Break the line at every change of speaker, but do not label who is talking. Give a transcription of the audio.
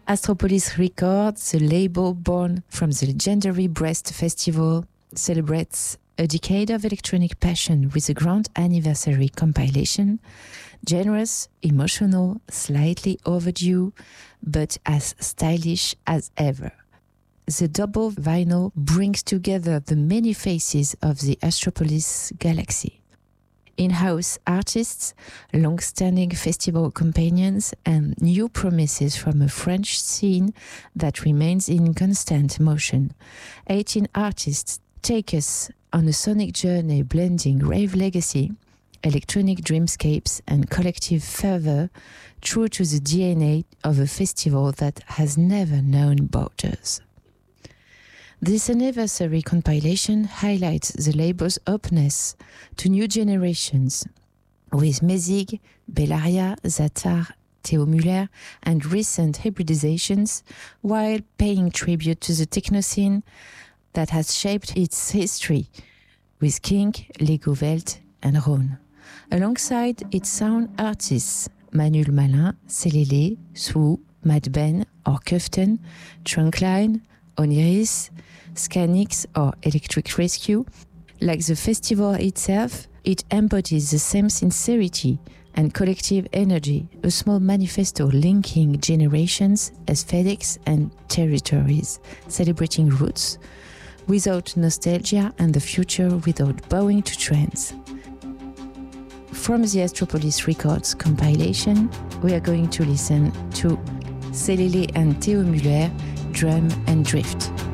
Astropolis Records, the label born from the legendary Brest Festival, celebrates a decade of electronic passion with a grand anniversary compilation, generous, emotional, slightly overdue, but as stylish as ever. The double vinyl brings together the many faces of the Astropolis galaxy. In-house artists, long-standing festival companions, and new promises from a French scene that remains in constant motion. 18 artists take us on a sonic journey blending rave legacy, electronic dreamscapes, and collective fervor, true to the DNA of a festival that has never known borders. This anniversary compilation highlights the label's openness to new generations, with Mesig, Bellaria, Zatar, Theo Müller, and recent hybridizations, while paying tribute to the techno scene that has shaped its history, with Kink, Lego Welt, and Rhône. Alongside its sound artists, Manuel Malin, Célélé, Swoo, Mad Ben, or Kuften, Trunkline, Oniris, Scanix, or Electric Rescue, like the festival itself, it embodies the same sincerity and collective energy, a small manifesto linking generations, aesthetics, and territories, celebrating roots, without nostalgia and the future without bowing to trends. From the Astropolis Records compilation, we are going to listen to Célélé and Theo Müller, Drum and Drift.